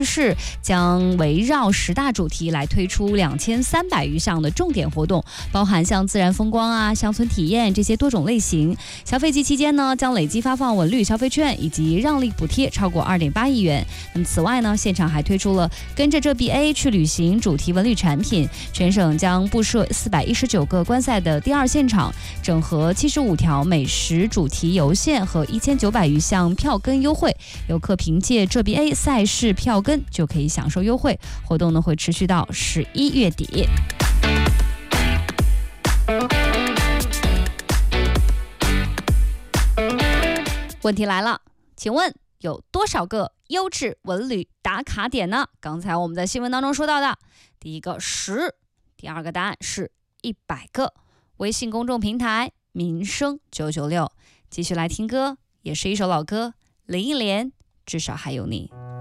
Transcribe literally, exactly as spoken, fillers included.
市将围绕十大主题来推出两千三百余项的重点活动，包含像自然风光啊、乡村体验这些多种类型。消费季期间呢，将累计发放文旅消费券以及让利补贴超过二点八亿元。那么此外呢，现场还推出了跟着这 B A 去旅行主题文旅产品，全省将布设四百一十九个观赛的第二现场，整合七十五条美食主题游线和一千九百余项票根优惠，游客凭借这 B A 赛事票根就可以享受优惠。活动呢会持续到十一月底。问题来了，请问有多少个优质文旅打卡点呢？刚才我们在新闻当中说到的，第一个十，第二个答案是一百个。微信公众平台民生九九六，继续来听歌，也是一首老歌，林忆莲，至少还有你。